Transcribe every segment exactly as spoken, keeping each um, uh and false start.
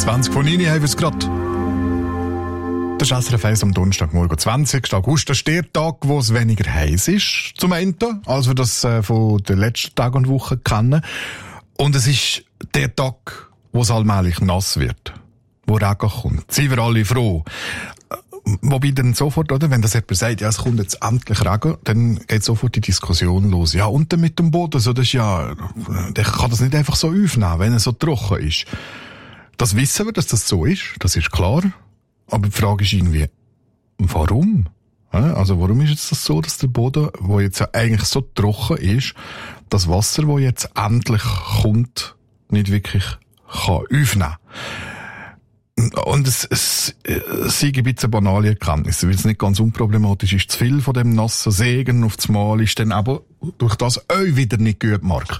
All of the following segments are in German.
zwanzig von neun haben wir es gerade. Das ist S R F eins am Donnerstagmorgen, zwanzigsten August. Das ist der Tag, wo es weniger heiß ist, zum einen, als wir das äh, von den letzten Tagen und Wochen kennen. Und es ist der Tag, wo es allmählich nass wird, wo Regen kommt. Seien wir alle froh. Wobei dann sofort, oder, wenn das jemand sagt, ja, es kommt jetzt endlich Regen, dann geht sofort die Diskussion los. Ja, und dann mit dem Boden, so, das ist ja, der kann das nicht einfach so aufnehmen, wenn er so trocken ist. Das wissen wir, dass das so ist, das ist klar. Aber die Frage ist irgendwie, warum? Also warum ist jetzt das so, dass der Boden, wo jetzt ja eigentlich so trocken ist, das Wasser, wo jetzt endlich kommt, nicht wirklich kann aufnehmen? Und es, es, es sei ein bisschen banale Erkenntnisse, weil es nicht ganz unproblematisch ist. Zu viel von dem nassen Segen auf das Mal ist dann aber durch das auch wieder nicht gut, Marc.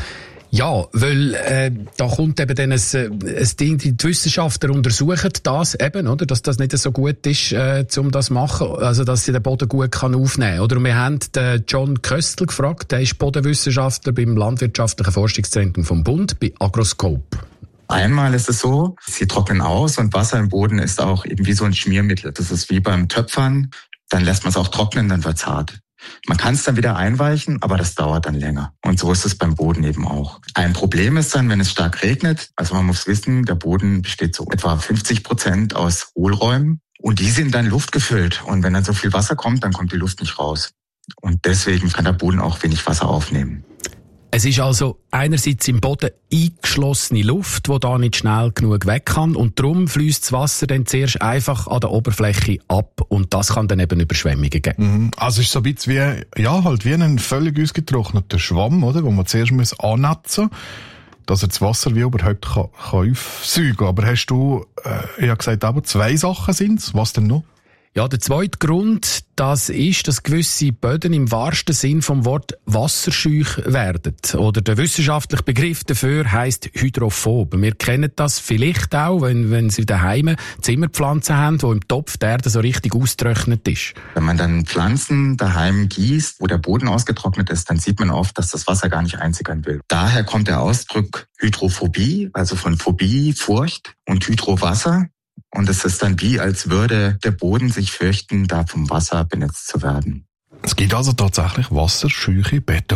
Ja, weil äh, da kommt eben dann ein, ein Ding, die Wissenschaftler untersuchen das eben, oder, dass das nicht so gut ist, äh, um das zu machen, also dass sie den Boden gut kann aufnehmen kann. Oder wir haben den John Köstl gefragt, der ist Bodenwissenschaftler beim Landwirtschaftlichen Forschungszentrum vom Bund, bei Agroscope. Einmal ist es so, sie trocknen aus und Wasser im Boden ist auch eben wie so ein Schmiermittel. Das ist wie beim Töpfern, dann lässt man es auch trocknen, dann wird's hart. Man kann es dann wieder einweichen, aber das dauert dann länger. Und so ist es beim Boden eben auch. Ein Problem ist dann, wenn es stark regnet, also man muss wissen, der Boden besteht so etwa fünfzig Prozent aus Hohlräumen und die sind dann luftgefüllt. Und wenn dann so viel Wasser kommt, dann kommt die Luft nicht raus. Und deswegen kann der Boden auch wenig Wasser aufnehmen. Es ist also einerseits im Boden eingeschlossene Luft, die da nicht schnell genug weg kann, und darum fließt das Wasser dann zuerst einfach an der Oberfläche ab und das kann dann eben Überschwemmungen geben. Mhm. Also es ist so ein bisschen wie, ja, halt wie ein völlig ausgetrockneter Schwamm, oder, wo man zuerst muss annetzen, dass er das Wasser wie überhaupt kann, kann aufsaugen kann. Aber hast du, äh, ja gesagt, aber zwei Sachen sind's. Was denn noch? Ja, der zweite Grund, das ist, dass gewisse Böden im wahrsten Sinn vom Wort wasserscheuch werden. Oder der wissenschaftliche Begriff dafür heisst hydrophob. Wir kennen das vielleicht auch, wenn, wenn Sie daheim Zimmerpflanzen haben, wo im Topf die Erde so richtig ausgetrocknet ist. Wenn man dann Pflanzen daheim gießt, wo der Boden ausgetrocknet ist, dann sieht man oft, dass das Wasser gar nicht einsickern will. Daher kommt der Ausdruck Hydrophobie, also von Phobie, Furcht, und Hydrowasser. Und es ist dann wie, als würde der Boden sich fürchten, da vom Wasser benetzt zu werden. Es gibt also tatsächlich wasserscheuche Böden.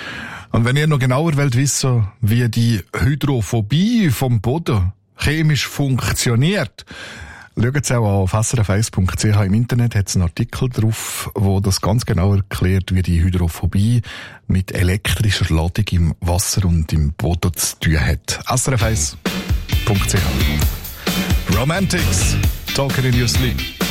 Und wenn ihr noch genauer wollt wissen, wie die Hydrophobie vom Boden chemisch funktioniert, schaut es auch auf S R F eins Punkt C H im Internet, hat es einen Artikel drauf, wo das ganz genau erklärt, wie die Hydrophobie mit elektrischer Ladung im Wasser und im Boden zu tun hat. S R F eins Punkt C H. Romantics, Talking in Your Sleep.